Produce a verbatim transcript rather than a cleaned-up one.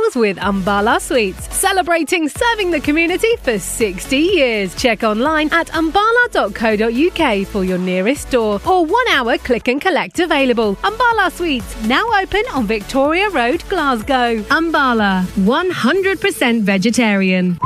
meals with Umbala Sweets, celebrating serving the community for sixty years. Check online at umbala dot co dot uk for your nearest store or one hour click and collect available. Umbala Sweets, now open on Victoria Road, Glasgow. Umbala, one hundred percent vegetarian.